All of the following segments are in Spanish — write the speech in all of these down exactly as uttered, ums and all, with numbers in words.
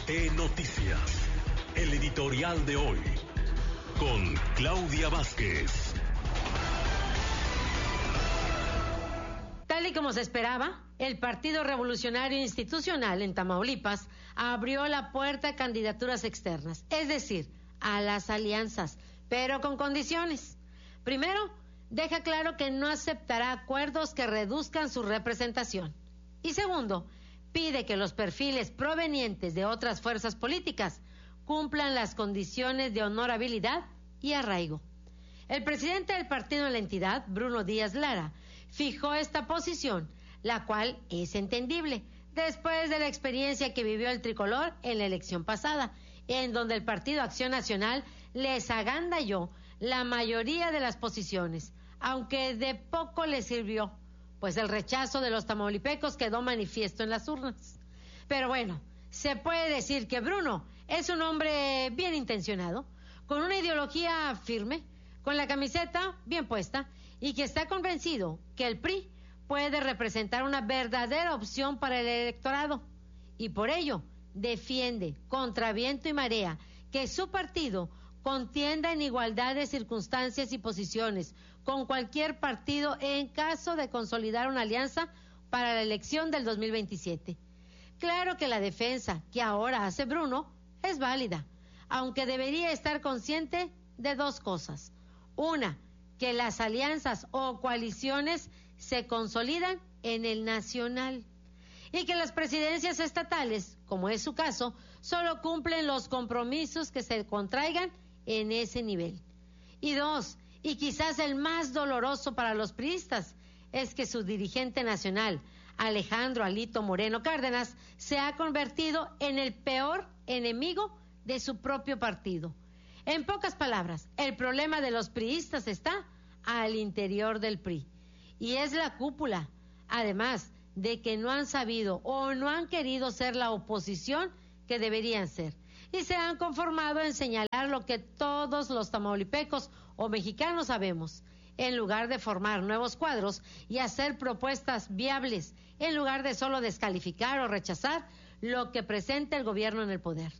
T Noticias, el editorial de hoy, con Claudia Vázquez. Tal y como se esperaba, el Partido Revolucionario Institucional en Tamaulipas abrió la puerta a candidaturas externas, es decir, a las alianzas, pero con condiciones. Primero, deja claro que no aceptará acuerdos que reduzcan su representación. Y segundo, pide que los perfiles provenientes de otras fuerzas políticas cumplan las condiciones de honorabilidad y arraigo. El presidente del partido en la entidad, Bruno Díaz Lara, fijó esta posición, la cual es entendible después de la experiencia que vivió el tricolor en la elección pasada, en donde el Partido Acción Nacional les agandalló la mayoría de las posiciones, aunque de poco le sirvió, pues el rechazo de los tamaulipecos quedó manifiesto en las urnas. Pero bueno, se puede decir que Bruno es un hombre bien intencionado, con una ideología firme, con la camiseta bien puesta y que está convencido que el P R I puede representar una verdadera opción para el electorado. Y por ello defiende, contra viento y marea, que su partido contienda en igualdad de circunstancias y posiciones con cualquier partido en caso de consolidar una alianza para la elección del dos mil veintisiete. Claro que la defensa que ahora hace Bruno es válida, aunque debería estar consciente de dos cosas. Una, que las alianzas o coaliciones se consolidan en el nacional y que las presidencias estatales, como es su caso, solo cumplen los compromisos que se contraigan en ese nivel. Y dos, y quizás el más doloroso para los priistas, es que su dirigente nacional, Alejandro Alito Moreno Cárdenas, se ha convertido en el peor enemigo de su propio partido. En pocas palabras, el problema de los priistas está al interior del P R I y es la cúpula, además de que no han sabido o no han querido ser la oposición que deberían ser y se han conformado en señalar lo que todos los tamaulipecos o mexicanos sabemos, en lugar de formar nuevos cuadros y hacer propuestas viables, en lugar de solo descalificar o rechazar lo que presenta el gobierno en el poder.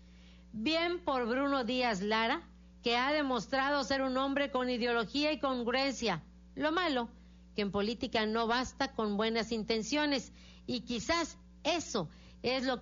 Bien por Bruno Díaz Lara, que ha demostrado ser un hombre con ideología y congruencia. Lo malo, que en política no basta con buenas intenciones, y quizás eso es lo que